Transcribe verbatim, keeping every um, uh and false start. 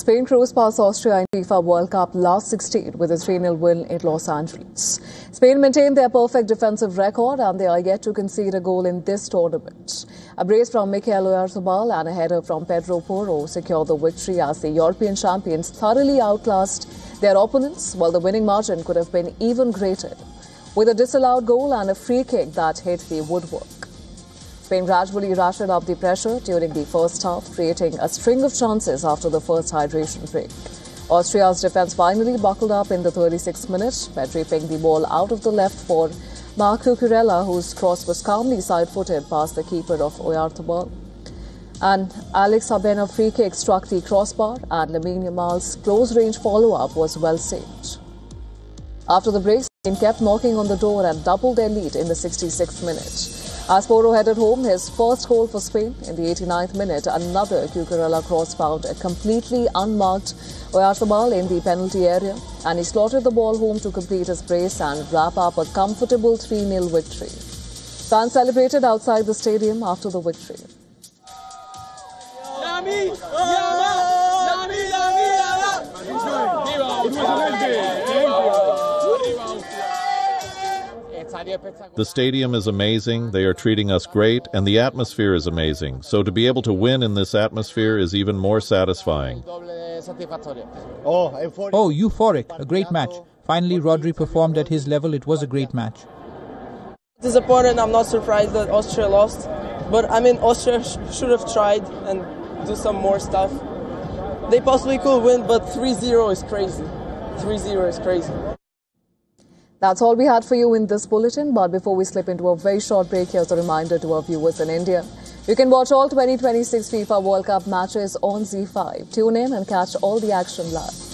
Spain cruised past Austria in FIFA World Cup last sixteen with a three nil win in Los Angeles. Spain maintained their perfect defensive record and they are yet to concede a goal in this tournament. A brace from Mikel Oyarzabal and a header from Pedro Porro secured the victory as the European champions thoroughly outclassed their opponents, while the winning margin could have been even greater, with a disallowed goal and a free kick that hit the woodwork. Spain gradually ratcheted up the pressure during the first half, creating a string of chances after the first hydration break. Austria's defence finally buckled up in the thirty-sixth minute. Pedri pinged the ball out of the left for Marc Cucurella, whose cross was calmly side-footed past the keeper of Oyarzabal. And Alex Abena free kick struck the crossbar, and Lamine Yamal's close-range follow-up was well saved. After the break, Spain kept knocking on the door and doubled their lead in the sixty-sixth minute. As Porro headed home his first goal for Spain in the eighty-ninth minute, another Cucurella cross found a completely unmarked Oyarzabal in the penalty area, and he slotted the ball home to complete his brace and wrap up a comfortable three nil victory. Fans celebrated outside the stadium after the victory. The stadium is amazing, they are treating us great, and the atmosphere is amazing. So to be able to win in this atmosphere is even more satisfying. Oh, euphoric. A great match. Finally, Rodri performed at his level. It was a great match. Disappointed. I'm not surprised that Austria lost. But, I mean, Austria sh should have tried and do some more stuff. They possibly could win, but three zero is crazy. three zero is crazy. That's all we had for you in this bulletin. But before we slip into a very short break, here's a reminder to our viewers in India. You can watch all twenty twenty-six FIFA World Cup matches on Z five. Tune in and catch all the action live.